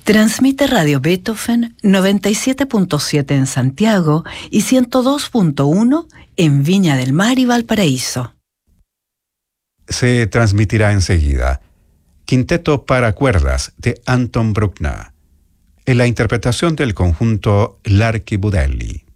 Transmite Radio Beethoven 97.7 en Santiago y 102.1 en Viña del Mar y Valparaíso. Se transmitirá enseguida Quinteto para cuerdas de Anton Bruckner, en la interpretación del conjunto L'Archibudelli.